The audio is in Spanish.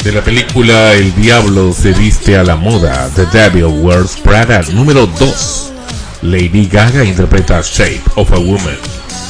de la película El Diablo se viste a la moda, The Devil Wears Prada. Número 2, Lady Gaga interpreta Shape of a Woman.